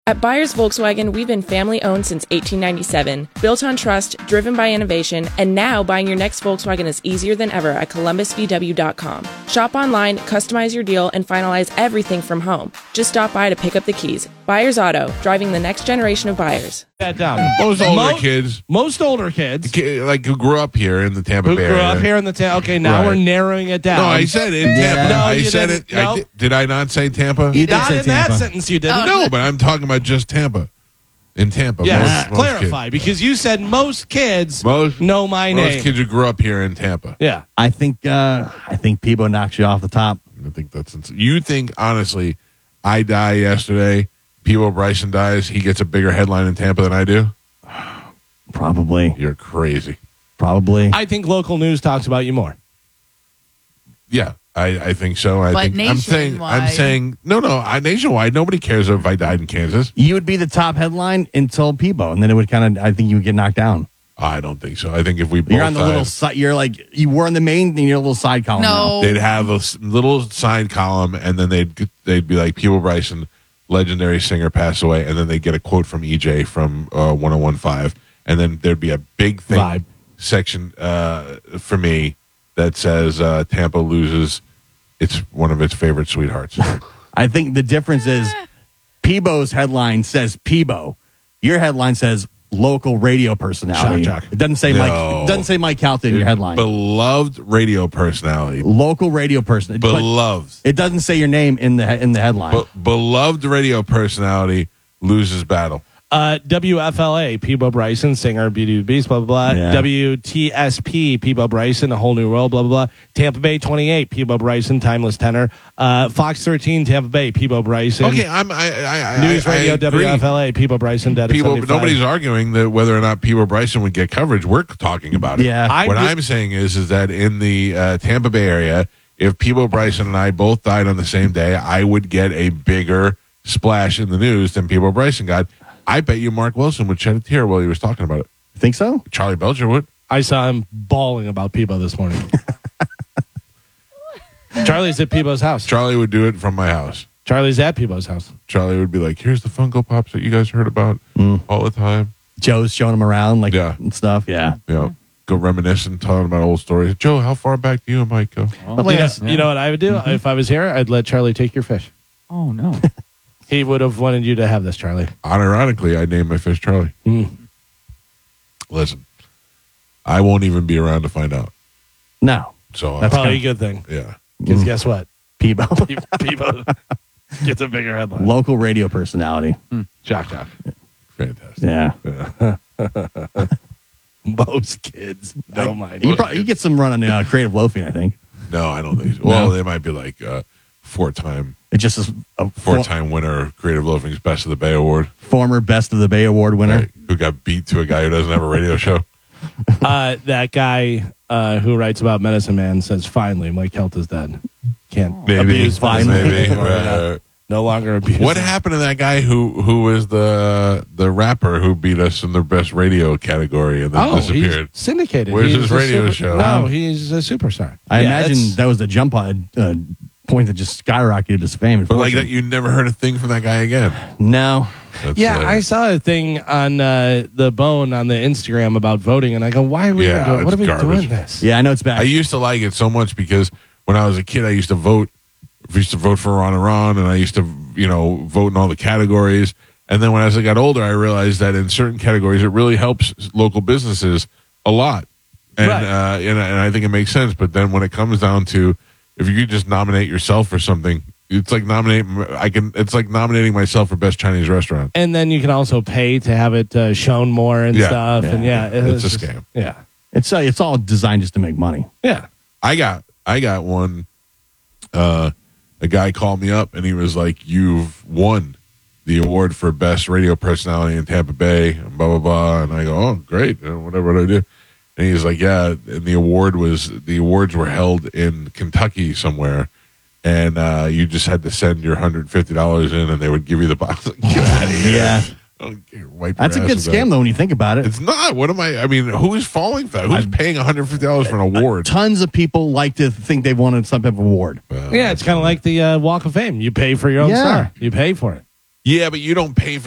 At Byers Volkswagen, we've been family-owned since 1897, built on trust, driven by innovation, and now buying your next Volkswagen is easier than ever at columbusvw.com. Shop online, customize your deal, and finalize everything from home. Just stop by to pick up the keys. Byers Auto, driving the next generation of buyers. That down. Most older kids, Like who grew up here in the Tampa Bay area. Okay, now we're narrowing it down. No, I said in Tampa. No, I you said didn't. it. No. Did I not say Tampa? You did Not say in that Tampa. sentence you didn't. No, but I'm talking about just Tampa. In Tampa. Yes, Most clarify, kids. because you said most kids Most know my name. Most kids who grew up here in Tampa. Yeah. I think Peebo knocks you off the top. I think that's insane. You think, honestly, I die yesterday, Peebo Bryson dies, he gets a bigger headline in Tampa than I do? Probably. You're crazy. Probably. I think local news talks about you more. Yeah, I think so. But I'm saying no, nationwide, nobody cares if I died in Kansas. You would be the top headline until Peebo, and then it would I think you would get knocked down. I don't think so. I think if we both You're on the little side. You're like, you were in the main, and you're a little side column. No. they'd have a little side column, and then they'd be like, Peebo Bryson, legendary singer, passed away, and then they'd get a quote from EJ from 101.5, and then there'd be a big thing Vibe. section for me that says Tampa loses one of its favorite sweethearts. I think the difference is Peebo's headline says Peebo. Your headline says local radio personality. Shock. It doesn't say Mike. It doesn't say Mike Calton in your headline. Beloved radio personality. Local radio person. Beloved. It doesn't say your name in the headline. Beloved radio personality loses battle. WFLA, Peebo Bryson, singer, Beauty Beast, blah, blah, blah. Yeah. WTSP, Peebo Bryson, A Whole New World, blah, blah, blah. Tampa Bay 28, Peebo Bryson, Timeless Tenor. Fox 13, Tampa Bay, Peebo Bryson. Okay, News Radio, I agree. WFLA, Peebo Bryson, dead at 75. Nobody's arguing that whether or not Peebo Bryson would get coverage. We're talking about it. Yeah. I'm saying is that in the Tampa Bay area, if Peebo Bryson and I both died on the same day, I would get a bigger splash in the news than Peebo Bryson got. I bet you Mark Wilson would shed a tear while he was talking about it. Think so? Charlie Belcher would. I saw him bawling about Peebo this morning. Charlie's at Peebo's house. Charlie would do it from my house. Charlie's at Peebo's house. Charlie would be like, here's the Funko Pops that you guys heard about all the time. Joe's showing him around, Yeah. and stuff. Yeah. You know, go reminiscing, telling about old stories. Joe, how far back do you and Mike go? You know what I would do? If I was here, I'd let Charlie take your fish. Oh, no. He would have wanted you to have this, Charlie. Unironically, I named my fish Charlie. Mm. Listen, I won't even be around to find out. No. So That's probably a good thing. yeah. Because guess what? Peebo. Peebo gets a bigger headline. Local radio personality. Jock. Fantastic. Yeah. Most kids don't mind. You get some run on creative loafing, I think. No, I don't think so. Well, they might be like four-time It just is a winner of Creative Loafing's Best of the Bay Award. former Best of the Bay Award winner. Right, who got beat to a guy who doesn't have a radio show. That guy who writes about Medicine Man says, finally, Mike Helt is dead. Can't Maybe. abuse Medicine Man Maybe. anymore. No longer abuse. What happened to that guy who was the rapper who beat us in the best radio category and then disappeared? He's syndicated. Where's He's his a radio show? No, he's a superstar. I Yeah, imagine that's- that was the jump on point that just skyrocketed his fame. But like that, you never heard a thing from that guy again. No. That's, Yeah, I saw a thing on the Bone on the Instagram about voting, and I go, "Why are we Yeah, doing? What are it's we garbage. doing this?" Yeah, I know it's bad. I used to like it so much because when I was a kid, I used to vote. I used to vote for Ron and Ron, and I used to, vote in all the categories. And then as I got older, I realized that in certain categories, it really helps local businesses a lot. And Right. and I think it makes sense. But then when it comes down to if you could just nominate yourself for something, it's like It's like nominating myself for best Chinese restaurant. And then you can also pay to have it shown more and Yeah. stuff. Yeah. And It's a just- scam. Yeah, It's all designed just to make money. yeah. I got one. A guy called me up and he was like, "You've won the award for best radio personality in Tampa Bay," and blah blah blah. And I go, "Oh, great! Whatever do I do?" And he's like, "Yeah." And the awards were held in Kentucky somewhere, and you just had to send your $150 in, and they would give you the box. Like, get out of here! Yeah. Wipe That's a your good ass with scam, that. though, when you think about it. It's not. What am I? I mean, who's falling for that? Who's paying $150 for an award? Tons of people like to think they've won some type of award. Yeah, it's kind of like the Walk of Fame. You pay for your own Yeah. star. You pay for it. Yeah, but you don't pay for